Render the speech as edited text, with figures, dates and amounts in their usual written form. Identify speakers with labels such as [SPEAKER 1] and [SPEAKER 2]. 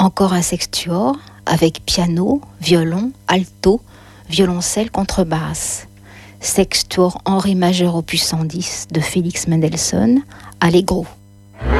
[SPEAKER 1] Encore un sextuor avec piano, violon, alto, violoncelle, contrebasse. Sextuor en ré majeur opus 110 de Félix Mendelssohn, Allegro.